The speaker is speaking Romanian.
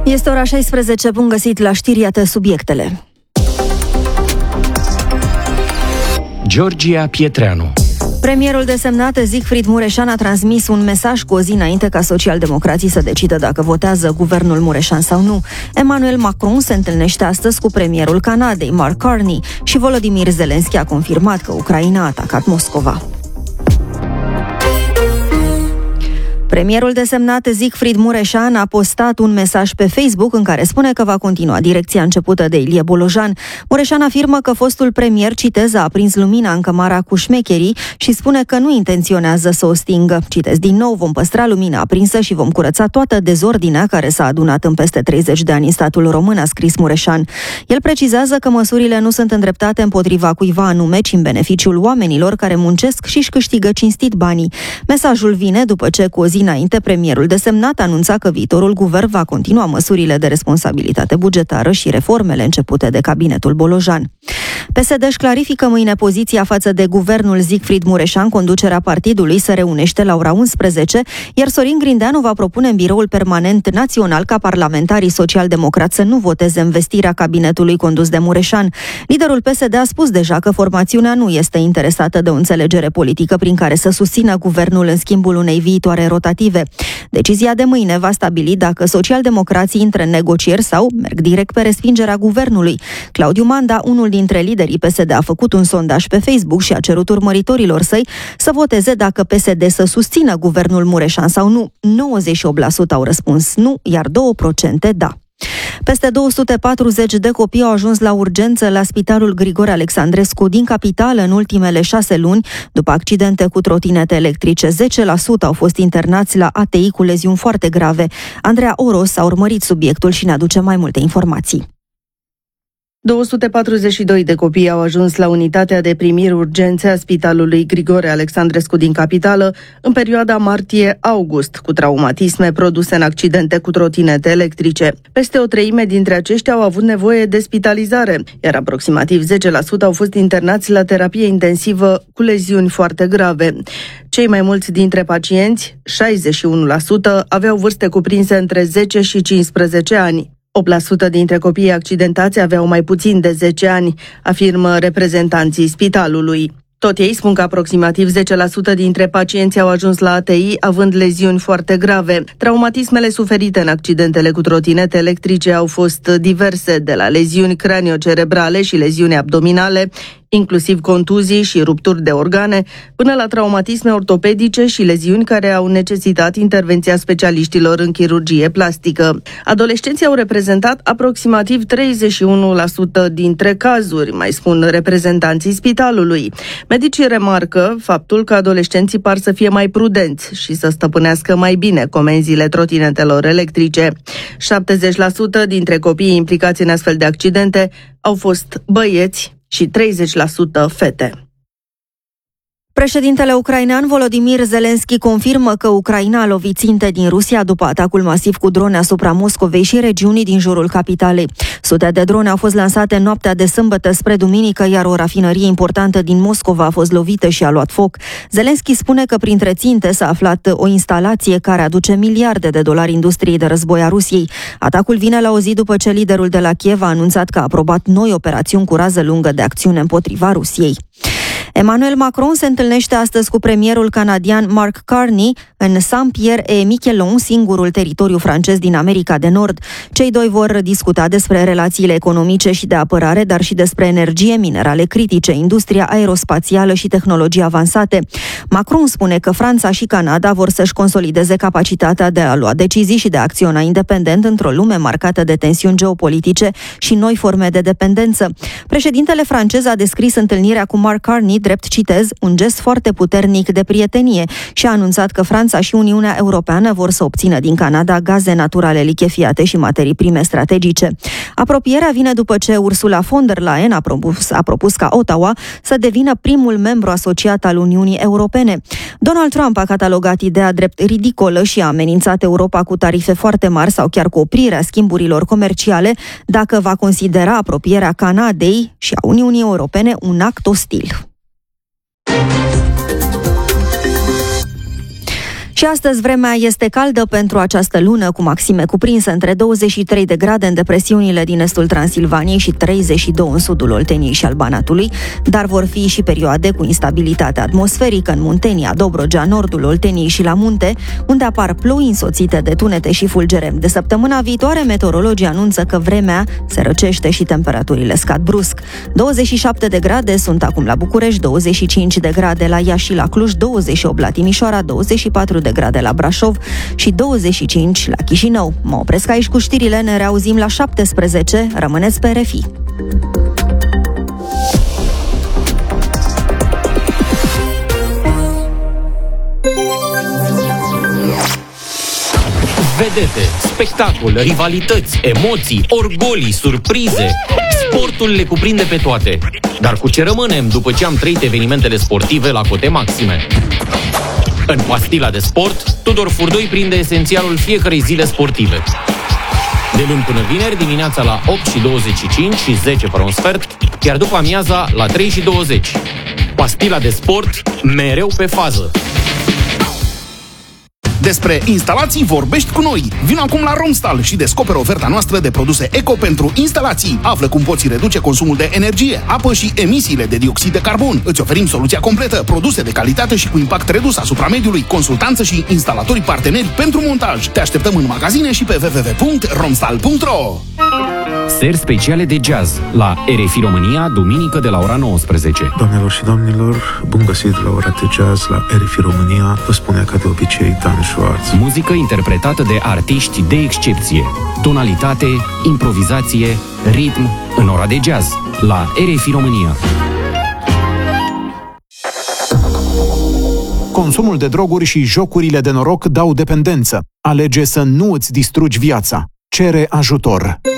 Este ora 16, bun găsit la știri, iată subiectele. Georgia Pietreanu. Premierul desemnat Siegfried Mureșan a transmis un mesaj cu o zi înainte ca socialdemocrații să decidă dacă votează guvernul Mureșan sau nu. Emmanuel Macron se întâlnește astăzi cu premierul Canadei, Mark Carney, și Volodymyr Zelensky a confirmat că Ucraina a atacat Moscova. Premierul desemnat Siegfried Mureșan a postat un mesaj pe Facebook în care spune că va continua direcția începută de Ilie Bolojan. Mureșan afirmă că fostul premier, citez, a aprins lumina în cămara cu șmecherii și spune că nu intenționează să o stingă. Citez din nou, vom păstra lumina aprinsă și vom curăța toată dezordinea care s-a adunat în peste 30 de ani în statul român, a scris Mureșan. El precizează că măsurile nu sunt îndreptate împotriva cuiva anume, ci în beneficiul oamenilor care muncesc și își câștigă cinstit banii. Mesajul vine după ce cu o zi înainte, premierul desemnat anunța că viitorul guvern va continua măsurile de responsabilitate bugetară și reformele începute de cabinetul Bolojan. PSD își clarifică mâine poziția față de guvernul Siegfried Mureșan. Conducerea partidului se reunește la ora 11, iar Sorin Grindeanu va propune în biroul permanent național ca parlamentarii social-democrați să nu voteze învestirea cabinetului condus de Mureșan. Liderul PSD a spus deja că formațiunea nu este interesată de o înțelegere politică prin care să susțină guvernul în schimbul unei viitoare rotative. Decizia de mâine va stabili dacă social-democrații intră în negocieri sau merg direct pe respingerea guvernului. Claudiu Manda, unul dintre liderii PSD, a făcut un sondaj pe Facebook și a cerut urmăritorilor săi să voteze dacă PSD să susțină guvernul Mureșan sau nu. 98% au răspuns nu, iar 2% da. Peste 240 de copii au ajuns la urgență la Spitalul Grigore Alexandrescu din capitală în ultimele 6 luni, după accidente cu trotinete electrice. 10% au fost internați la ATI cu leziuni foarte grave. Andreea Oros a urmărit subiectul și ne aduce mai multe informații. 242 de copii au ajuns la unitatea de primiri urgențe a Spitalului Grigore Alexandrescu din capitală în perioada martie-august, cu traumatisme produse în accidente cu trotinete electrice. Peste o treime dintre aceștia au avut nevoie de spitalizare, iar aproximativ 10% au fost internați la terapie intensivă cu leziuni foarte grave. Cei mai mulți dintre pacienți, 61%, aveau vârste cuprinse între 10 și 15 ani. 8% dintre copiii accidentați aveau mai puțin de 10 ani, afirmă reprezentanții spitalului. Tot ei spun că aproximativ 10% dintre pacienți au ajuns la ATI având leziuni foarte grave. Traumatismele suferite în accidentele cu trotinete electrice au fost diverse, de la leziuni craniocerebrale și leziuni abdominale, inclusiv contuzii și rupturi de organe, până la traumatisme ortopedice și leziuni care au necesitat intervenția specialiștilor în chirurgie plastică. Adolescenții au reprezentat aproximativ 31% dintre cazuri, mai spun reprezentanții spitalului. Medicii remarcă faptul că adolescenții par să fie mai prudenți și să stăpânească mai bine comenzile trotinetelor electrice. 70% dintre copiii implicați în astfel de accidente au fost băieți și 30% fete. Președintele ucrainean Volodymyr Zelensky confirmă că Ucraina a lovit ținte din Rusia după atacul masiv cu drone asupra Moscovei și regiunii din jurul capitalei. Sute de drone au fost lansate în noaptea de sâmbătă spre duminică, iar o rafinărie importantă din Moscova a fost lovită și a luat foc. Zelensky spune că printre ținte s-a aflat o instalație care aduce miliarde de dolari industriei de război a Rusiei. Atacul vine la o zi după ce liderul de la Kiev a anunțat că a aprobat noi operațiuni cu rază lungă de acțiune împotriva Rusiei. Emmanuel Macron se întâlnește astăzi cu premierul canadian Mark Carney în Saint-Pierre-et-Miquelon, singurul teritoriu francez din America de Nord. Cei doi vor discuta despre relațiile economice și de apărare, dar și despre energie, minerale critice, industria aerospațială și tehnologii avansate. Macron spune că Franța și Canada vor să-și consolideze capacitatea de a lua decizii și de a acționa independent într-o lume marcată de tensiuni geopolitice și noi forme de dependență. Președintele francez a descris întâlnirea cu Mark Carney drept, citez, un gest foarte puternic de prietenie și a anunțat că Franța și Uniunea Europeană vor să obțină din Canada gaze naturale lichefiate și materii prime strategice. Apropierea vine după ce Ursula von der Leyen a propus ca Ottawa să devină primul membru asociat al Uniunii Europene. Donald Trump a catalogat ideea drept ridicolă și a amenințat Europa cu tarife foarte mari sau chiar cu oprirea schimburilor comerciale dacă va considera apropierea Canadei și a Uniunii Europene un act ostil. Și astăzi vremea este caldă pentru această lună, cu maxime cuprinse între 23 de grade în depresiunile din estul Transilvaniei și 32 în sudul Olteniei și al Banatului, dar vor fi și perioade cu instabilitate atmosferică în Muntenia, Dobrogea, nordul Olteniei și la munte, unde apar ploi însoțite de tunete și fulgere. De săptămâna viitoare, meteorologii anunță că vremea se răcește și temperaturile scad brusc. 27 de grade sunt acum la București, 25 de grade la Iași și la Cluj, 28 la Timișoara, 24 de grade la Brașov și 25 la Chișinău. Mă opresc aici cu știrile, ne reauzim la 17, rămâneți pe RFI. Vedete, spectacol, rivalități, emoții, orgolii, surprize. Sportul le cuprinde pe toate. Dar cu ce rămânem după ce am trăit evenimentele sportive la cote maxime? În Pastila de Sport, Tudor Furdoi prinde esențialul fiecărei zile sportive. De luni până vineri, dimineața la 8:25 și 10 fără un sfert, iar după amiaza la 3:20. Pastila de Sport, mereu pe fază. Despre instalații vorbești cu noi. Vino acum la Romstal și descoperă oferta noastră de produse eco pentru instalații. Află cum poți reduce consumul de energie, apă și emisiile de dioxid de carbon. Îți oferim soluția completă, produse de calitate și cu impact redus asupra mediului, consultanță și instalatorii parteneri pentru montaj. Te așteptăm în magazine și pe www.romstal.ro. Seri speciale de jazz la RFI România, duminică de la ora 19. Doamnelor și domnilor, bun găsit la ora de jazz la RFI România. Vă spune ca de obicei Dan Schwartz. Muzică interpretată de artiști de excepție. Tonalitate, improvizație, ritm în ora de jazz la RFI România. Consumul de droguri și jocurile de noroc dau dependență. Alege să nu îți distrugi viața. Cere ajutor.